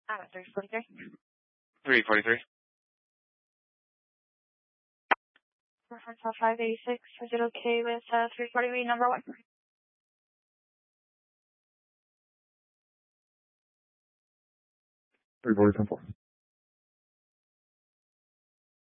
343. 343. Reference 586. Is it okay with 340 number 1? 340, 10-4.